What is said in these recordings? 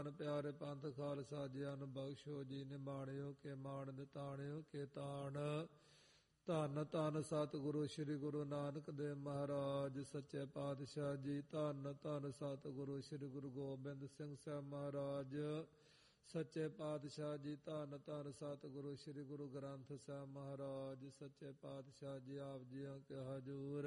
ਪਿਆਰੇ ਪੰਥ ਖਾਲਸਾ ਜੀਆਂ ਬਖਸ਼ੋ ਜੀ, ਨਿਮਾਣਿਓ ਕੇ ਮਾਣ ਨਿਤਾਣਿਓ ਕੇ ਤਾਣ। ਧੰਨ ਧੰਨ ਸਤਿਗੁਰੂ ਸ੍ਰੀ ਗੁਰੂ ਨਾਨਕ ਦੇਵ ਮਹਾਰਾਜ ਸੱਚੇ ਪਾਤਸ਼ਾਹ ਜੀ। ਧੰਨ ਧੰਨ ਸਤਿਗੁਰੂ ਸ੍ਰੀ ਗੁਰੂ ਗੋਬਿੰਦ ਸਿੰਘ ਸਾਹਿਬ ਮਹਾਰਾਜ ਸੱਚੇ ਪਾਤਸ਼ਾਹ ਜੀ। ਧੰਨ ਧੰਨ ਸਤਿਗੁਰੂ ਸ੍ਰੀ ਗੁਰੂ ਗ੍ਰੰਥ ਸਾਹਿਬ ਮਹਾਰਾਜ ਸੱਚੇ ਪਾਤਸ਼ਾਹ ਜੀ। ਆਪ ਜੀਆਂ ਕੇ ਹਜ਼ੂਰ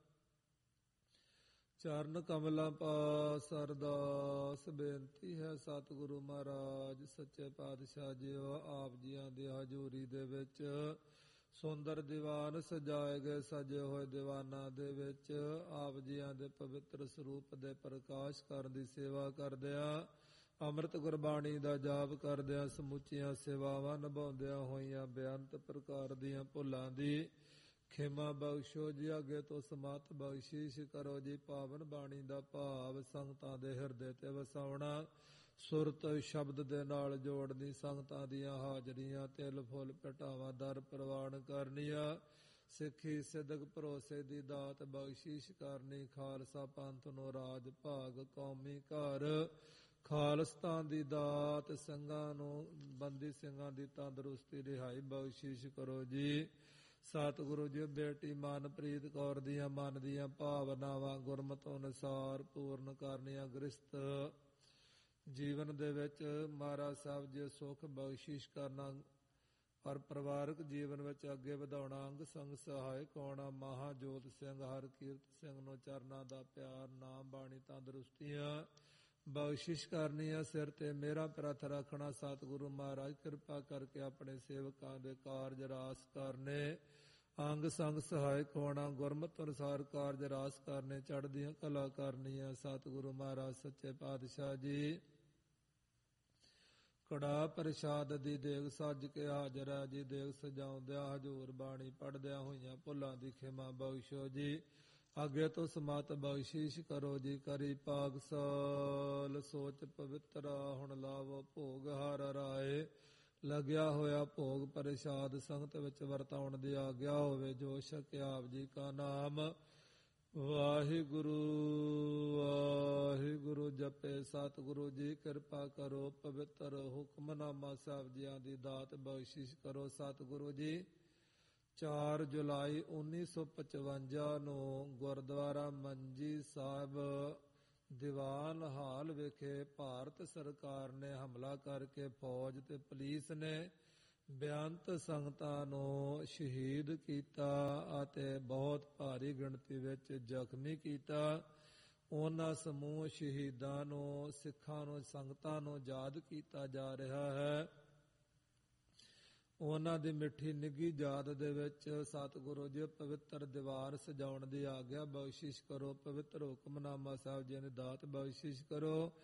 ਚਰਨ ਕਮਲਾਂ ਪਾਸ ਅਰਦਾਸ ਬੇਨਤੀ ਹੈ। ਸਤਿਗੁਰੂ ਮਹਾਰਾਜ ਸੱਚੇ ਪਾਤਸ਼ਾਹ ਜੀਓ, ਆਪ ਜੀਆਂ ਦੀ ਹਜ਼ੂਰੀ ਦੇ ਵਿੱਚ ਸੁੰਦਰ ਦੀਵਾਨ ਸਜਾਏ ਗਏ, ਸਜੇ ਹੋਏ ਦੀਵਾਨਾਂ ਦੇ ਵਿੱਚ ਆਪ ਜੀਆਂ ਦੇ ਪਵਿੱਤਰ ਸਰੂਪ ਦੇ ਪ੍ਰਕਾਸ਼ ਕਰਨ ਦੀ ਸੇਵਾ ਕਰਦਿਆਂ, ਅੰਮ੍ਰਿਤ ਗੁਰਬਾਣੀ ਦਾ ਜਾਪ ਕਰਦਿਆਂ, ਸਮੁੱਚੀਆਂ ਸੇਵਾਵਾਂ ਨਿਭਾਉਂਦਿਆਂ ਹੋਈਆਂ ਬੇਅੰਤ ਪ੍ਰਕਾਰ ਦੀਆਂ ਭੁੱਲਾਂ ਦੀ ਖਿਮਾ ਬਖਸ਼ੋ ਜੀ। ਅੱਗੇ ਤੋਂ ਸਮਤ ਬਖਸ਼ੀਸ਼ ਕਰੋ ਜੀ। ਪਾਵਨ ਬਾਣੀ ਦਾ ਭਾਵ ਸੰਗਤਾਂ ਦੇ ਹਿਰਦੇ ਤੇ ਵਸਾਉਣਾ, ਸੁਰਤ ਸ਼ਬਦ ਦੇ ਨਾਲ ਜੋੜਨੀ, ਸੰਗਤਾਂ ਦੀਆਂ ਹਾਜ਼ਰੀਆਂ ਤਿਲ ਫੁੱਲ ਭਟਾਵਾਂ ਦਰ ਪ੍ਰਵਾਨ ਕਰਨੀਆਂ, ਸਿੱਖੀ ਸਿਦਕ ਭਰੋਸੇ ਦੀ ਦਾਤ ਬਖਸ਼ੀਸ਼ ਕਰਨੀ, ਖਾਲਸਾ ਪੰਥ ਨੂੰ ਰਾਜ ਭਾਗ ਕੌਮੀ ਘਰ ਖਾਲਸਤਾਨ ਦੀ ਦਾਤ, ਸਿੰਘਾਂ ਨੂੰ ਬੰਦੀ ਸਿੰਘਾਂ ਦੀ ਤੰਦਰੁਸਤੀ ਰਿਹਾਈ ਬਖਸ਼ੀਸ਼ ਕਰੋ ਜੀ। ਸਤਿਗੁਰੂ ਜੀ, ਬੇਟੀ ਮਨਪ੍ਰੀਤ ਕੌਰ ਦੀਆਂ ਮਨ ਦੀਆਂ ਭਾਵਨਾਵਾਂ ਗੁਰਮਤਿ ਅਨੁਸਾਰ ਪੂਰਨ ਕਰਨੀਆਂ, ਗ੍ਰਸਤ ਜੀਵਨ ਦੇ ਵਿੱਚ ਮਹਾਰਾਜ ਸਾਹਿਬ ਜੀ ਸੁੱਖ ਬਖਸ਼ਿਸ਼ ਕਰਨਾ, ਔਰ ਪਰਿਵਾਰਕ ਜੀਵਨ ਵਿੱਚ ਅੱਗੇ ਵਧਾਉਣਾ, ਅੰਗ ਸੰਗ ਸਹਾਇਕ ਹੋਣਾ। ਮਹਾਜੋਤ ਸਿੰਘ ਹਰਕੀਰਤ ਸਿੰਘ ਨੂੰ ਚਰਨਾਂ ਦਾ ਪਿਆਰ, ਨਾਮ ਬਾਣੀ ਤੰਦਰੁਸਤੀਆਂ ਬਖਸ਼ਿਸ਼ ਕਰਨੀ ਆ, ਸਿਰ ਤੇ ਮੇਰਾ ਪ੍ਰਥ ਰੱਖਣਾ। ਸਤਿਗੁਰੂ ਮਹਾਰਾਜ ਕਿਰਪਾ ਕਰਕੇ ਆਪਣੇ ਸੇਵਕਾਂ ਦੇ ਕਾਰਜ ਰਾਸ ਕਰਨੇ, ਅੰਗ ਸੰਗ ਸਹਾਇਕ ਹੋਣਾ, ਗੁਰਮਤਿ ਅਨੁਸਾਰ ਕਾਰਜ ਰਾਸ ਕਰਨੇ, ਚੜ੍ਹਦੀਆਂ ਕਲਾ ਕਰਨੀਆਂ। ਸਤਿਗੁਰੂ ਮਹਾਰਾਜ ਸੱਚੇ ਪਾਤਸ਼ਾਹ ਜੀ। ਕੜਾ ਪ੍ਰਸ਼ਾਦ ਦੀ ਦੇਗ ਸੱਜ ਕੇ ਹਾਜ਼ਰ ਹੈ ਜੀ। ਦੇਗ ਸਜਾਉਂਦਿਆਂ ਹਜ਼ੂਰ ਬਾਣੀ ਪੜ੍ਹਦਿਆਂ ਹੋਈਆਂ ਭੁੱਲਾਂ ਦੀ ਖਿਮਾ ਬਖਸ਼ੋ ਜੀ। ਅੱਗੇ ਤੋਂ ਸਮਤ ਬਖਸ਼ੀਸ਼ ਕਰੋ ਜੀ। ਕਰੀ ਪਾਕਸਾਲ ਸੋਚ ਪਵਿੱਤਰਾ, ਹੁਣ ਲਾਵੋ ਭੋਗ ਹਰ ਰਾਏ। ਲੱਗਿਆ ਹੋਇਆ ਭੋਗ ਪ੍ਰਸ਼ਾਦ ਸੰਗਤ ਵਿੱਚ ਵਰਤਾਉਣ ਦੀ ਆਗਿਆ ਹੋਵੇ। ਜੋ ਛਕਿਆ ਆਪ ਜੀ ਕਾ ਨਾਮ ਵਾਹਿਗੁਰੂ ਵਾਹਿਗੁਰੂ ਜਪੇ। ਸਤਿਗੁਰੂ ਜੀ ਕਿਰਪਾ ਕਰੋ, ਪਵਿੱਤਰ ਹੁਕਮਨਾਮਾ ਸਾਹਿਬ ਜੀਆਂ ਦੀ ਦਾਤ ਬਖਸ਼ਿਸ਼ ਕਰੋ। ਸਤਿਗੁਰੂ ਜੀ 4 ਜੁਲਾਈ 1955 ਨੂੰ ਗੁਰਦੁਆਰਾ ਮੰਜੀ ਸਾਹਿਬ ਦੀਵਾਨ ਹਾਲ ਵਿਖੇ ਭਾਰਤ ਸਰਕਾਰ ਨੇ ਹਮਲਾ ਕਰਕੇ ਫੌਜ ਤੇ ਪੁਲਿਸ ਨੇ ਬੇਅੰਤ ਸੰਗਤਾਂ ਨੂੰ ਸ਼ਹੀਦ ਕੀਤਾ ਅਤੇ ਬਹੁਤ ਭਾਰੀ ਗਿਣਤੀ ਵਿੱਚ ਜ਼ਖਮੀ ਕੀਤਾ। ਉਹਨਾਂ ਸਮੂਹ ਸ਼ਹੀਦਾਂ ਨੂੰ, ਸਿੱਖਾਂ ਨੂੰ, ਸੰਗਤਾਂ ਨੂੰ ਯਾਦ ਕੀਤਾ ਜਾ ਰਿਹਾ ਹੈ। ਉਹਨਾਂ ਦੀ ਮਿੱਠੀ ਨਿੱਘੀ ਯਾਦ ਦੇ ਵਿੱਚ ਸਤਿਗੁਰੂ ਜੀ ਪਵਿੱਤਰ ਦੀਵਾਰ ਸਜਾਉਣ ਦੀ ਆਗਿਆ ਬਖਸ਼ਿਸ਼ ਕਰੋ। ਪਵਿੱਤਰ ਹੁਕਮਨਾਮਾ ਸਾਹਿਬ ਜੀ ਦੀ ਦਾਤ ਬਖਸ਼ਿਸ਼ ਕਰੋ।